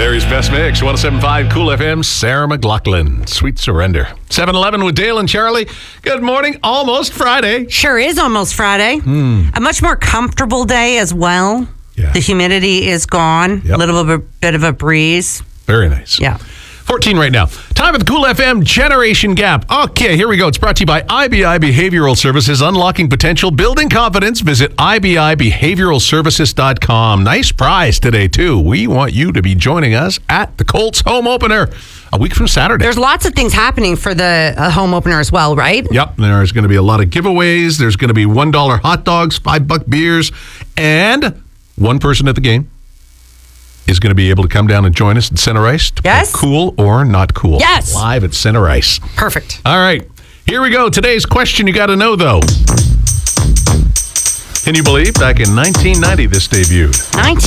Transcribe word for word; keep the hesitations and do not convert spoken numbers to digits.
Larry's Best Mix, one oh seven point five Cool F M, Sarah McLachlan, Sweet Surrender. seven eleven with Dale and Charlie. Good morning, almost Friday. Sure is almost Friday. Mm. A much more comfortable day as well. Yeah. The humidity is gone. A Yep. little bit, of a bit of a breeze. Very nice. Yeah. fourteen right now. Time at the Cool F M Generation Gap. Okay, here we go. It's brought to you by I B I Behavioral Services, unlocking potential, building confidence. Visit I B I behavioral services dot com. Nice prize today, too. We want you to be joining us at the Colts home opener a week from Saturday. There's lots of things happening for the uh, home opener as well, right? Yep, there's going to be a lot of giveaways. There's going to be one dollar hot dogs, five buck beers, and one person at the game is going to be able to come down and join us at Center Ice to Yes. play Cool or Not Cool. Yes. Live at Center Ice. Perfect. All right, here we go. Today's question you got to know, though. Can you believe back in nineteen ninety this debuted? nineteen